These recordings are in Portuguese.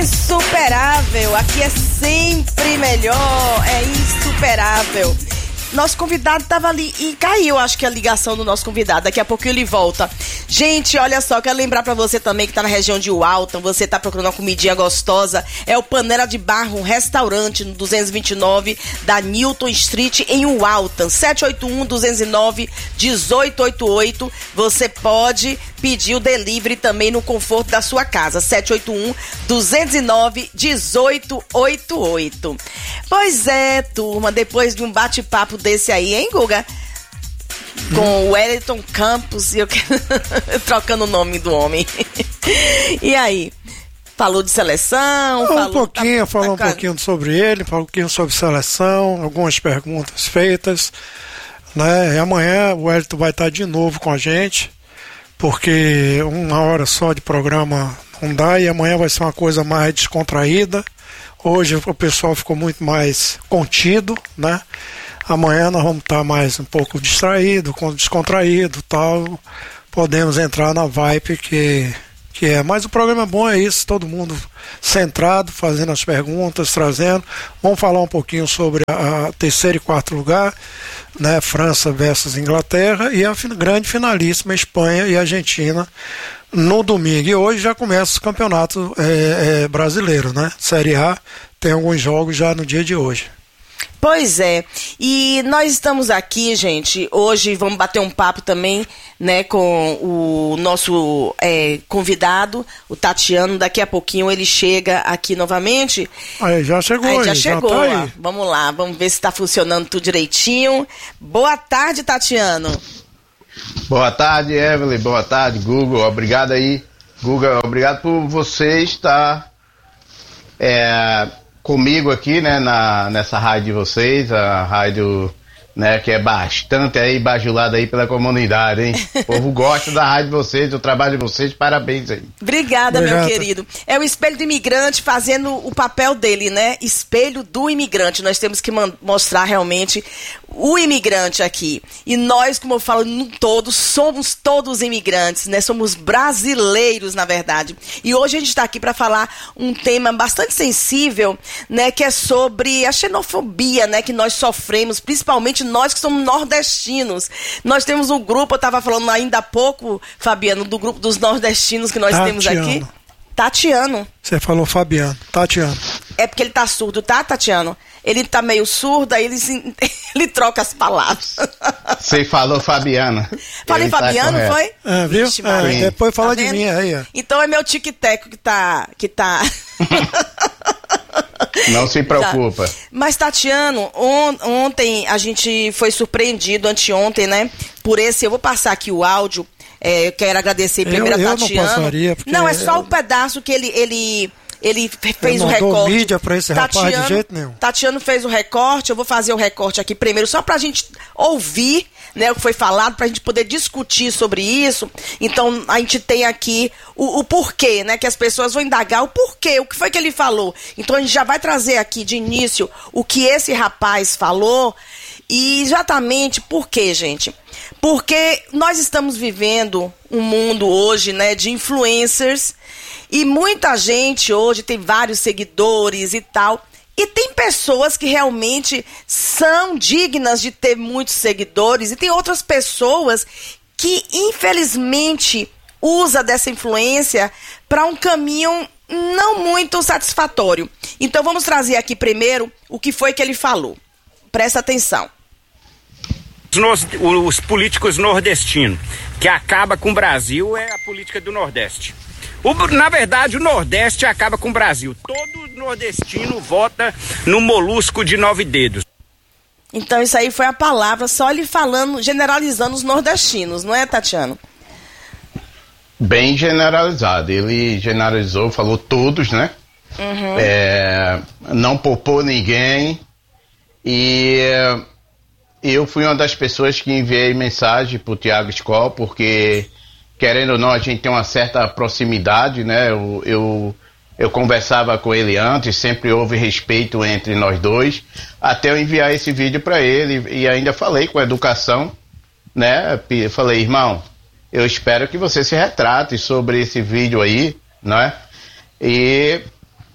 Insuperável, aqui é sempre melhor, é insuperável. Nosso convidado estava ali e caiu, acho que a ligação do nosso convidado. Daqui a pouquinho ele volta. Gente, olha só, quero lembrar pra você também que tá na região de Walton, você tá procurando uma comidinha gostosa. É o Panela de Barro, um restaurante no 229 da Newton Street em Walton. 781-209-1888. Você pode pedir o delivery também no conforto da sua casa. 781-209-1888. Pois é, turma, depois de um bate-papo desse aí, hein, Guga? Com o Wellington Campos, e eu trocando o nome do homem. E aí? Falou de seleção? Falou um pouquinho sobre ele, falou um pouquinho sobre seleção, algumas perguntas feitas, né? E amanhã o Wellington vai estar de novo com a gente, porque uma hora só de programa não dá, e amanhã vai ser uma coisa mais descontraída. Hoje o pessoal ficou muito mais contido, né? Amanhã nós vamos estar mais um pouco distraído, descontraído, tal. Podemos entrar na vibe que é. Mas o programa bom é isso, todo mundo centrado, fazendo as perguntas, trazendo. Vamos falar um pouquinho sobre a terceiro e quarto lugar, né? França versus Inglaterra, e a grande finalíssima Espanha e Argentina no domingo. E hoje já começa o campeonato brasileiro, né? Série A, tem alguns jogos já no dia de hoje. Pois é, e nós estamos aqui, gente, hoje vamos bater um papo também, né, com o nosso convidado, o Tatiano. Daqui a pouquinho ele chega aqui novamente. Aí, já chegou. Já chegou, tá aí. Vamos lá, vamos ver se está funcionando tudo direitinho. Boa tarde, Tatiano. Boa tarde, Evelyn, boa tarde, Google, obrigado aí. Google, obrigado por você estar comigo aqui, né, nessa rádio de vocês, a rádio, né, que é bastante aí bajulada aí pela comunidade, hein? O povo gosta da rádio de vocês, do trabalho de vocês, parabéns aí. Obrigada, meu querido. É o Espelho do Imigrante fazendo o papel dele, né? Espelho do imigrante. Nós temos que mostrar realmente o imigrante aqui. E nós, como eu falo, somos todos imigrantes, né? Somos brasileiros, na verdade. E hoje a gente está aqui para falar um tema bastante sensível, né? Que é sobre a xenofobia, né? Que nós sofremos, principalmente nós que somos nordestinos. Nós temos um grupo, eu estava falando ainda há pouco, Fabiano, do grupo dos nordestinos que nós temos aqui. Tatiano. Você falou Fabiano, Tatiano. É porque ele tá surdo, tá, Tatiano? Ele tá meio surdo, aí ele troca as palavras. Você falou Fabiana. Falei Fabiano, foi? Viu? Depois fala de mim aí. Então é meu tic-teco que tá... Não se preocupa. Tá. Mas, Tatiano, ontem a gente foi surpreendido, anteontem, né? Por esse... Eu vou passar aqui o áudio. Eu quero agradecer primeiro a Tatiano. Não passaria, porque... Não, é só o pedaço que ele fez o recorte. Eu não dou mídia pra esse rapaz de jeito nenhum. Tatiano fez o recorte, eu vou fazer o recorte aqui primeiro, só pra gente ouvir, né, o que foi falado, pra gente poder discutir sobre isso. Então, a gente tem aqui o porquê, né, que as pessoas vão indagar o porquê, o que foi que ele falou. Então, a gente já vai trazer aqui de início o que esse rapaz falou e exatamente por quê, gente? Porque nós estamos vivendo um mundo hoje, né, de influencers, e muita gente hoje tem vários seguidores e tal. E tem pessoas que realmente são dignas de ter muitos seguidores. E tem outras pessoas que, infelizmente, usam dessa influência para um caminho não muito satisfatório. Então, vamos trazer aqui primeiro o que foi que ele falou. Presta atenção. Os políticos nordestinos, que acaba com o Brasil, é a política do Nordeste. Na verdade, o Nordeste acaba com o Brasil. Todo nordestino vota no molusco de 9 dedos. Então isso aí foi a palavra, só ele falando, generalizando os nordestinos, não é, Tatiano? Bem generalizado. Ele generalizou, falou todos, né? Uhum. Não poupou ninguém. E eu fui uma das pessoas que enviei mensagem pro Thiago Skol, porque... Querendo ou não, a gente tem uma certa proximidade, né? Eu conversava com ele antes, sempre houve respeito entre nós dois, até eu enviar esse vídeo para ele, e ainda falei com a educação, né? Falei, irmão, eu espero que você se retrate sobre esse vídeo aí, né? E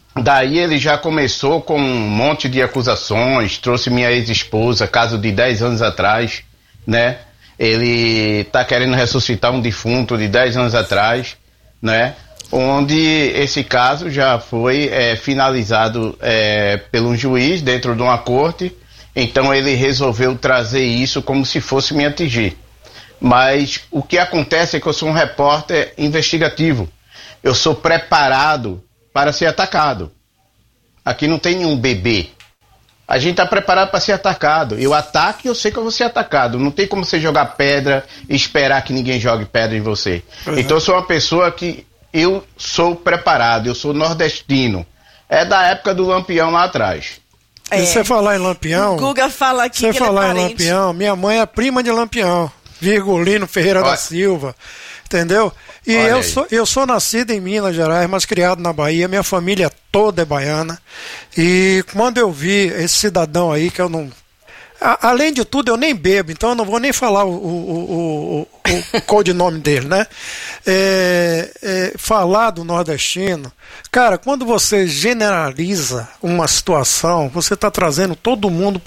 Daí ele já começou com um monte de acusações, trouxe minha ex-esposa, caso de 10 anos atrás, né? Ele tá querendo ressuscitar um defunto de 10 anos atrás, né? Onde esse caso já foi finalizado pelo juiz dentro de uma corte, então ele resolveu trazer isso como se fosse me atingir. Mas o que acontece é que eu sou um repórter investigativo, eu sou preparado para ser atacado. Aqui não tem nenhum bebê. A gente está preparado para ser atacado. Eu ataco e eu sei que eu vou ser atacado. Não tem como você jogar pedra e esperar que ninguém jogue pedra em você. Então eu sou uma pessoa que eu sou preparado, eu sou nordestino. É da época do Lampião lá atrás. E você falar em Lampião... O Guga fala aqui você que falar ele é em Lampião, minha mãe é prima de Lampião. Virgulino Ferreira da Silva. Entendeu? E eu sou nascido em Minas Gerais, mas criado na Bahia. Minha família toda é baiana. E quando eu vi esse cidadão aí, que eu não... Além de tudo, eu nem bebo, então eu não vou nem falar o codinome dele, né? Falar do nordestino. Cara, quando você generaliza uma situação, você está trazendo todo mundo